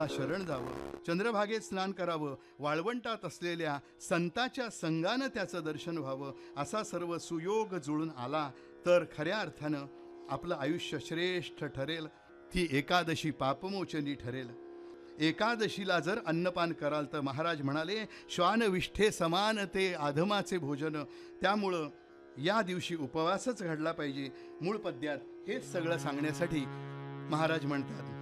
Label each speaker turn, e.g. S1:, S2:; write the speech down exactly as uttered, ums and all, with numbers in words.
S1: शरण जावं, चंद्रभागेत स्नान करावं, वाळवंटात असलेल्या संताच्या संगानं त्याचं दर्शन व्हावं, असा सर्व सुयोग जुळून आला तर खऱ्या अर्थानं आपलं आयुष्य श्रेष्ठ ठरेल. ती एकादशी पापमोचनी ठरेल. एकादशीला जर अन्नपान कराल तर महाराज म्हणाले श्वानविष्ठे समान ते आधमाचे भोजन. त्यामुळं या दिवशी उपवासच घडला पाहिजे. मूळ पद्यात हेच सगळं सांगण्यासाठी महाराज म्हणतात,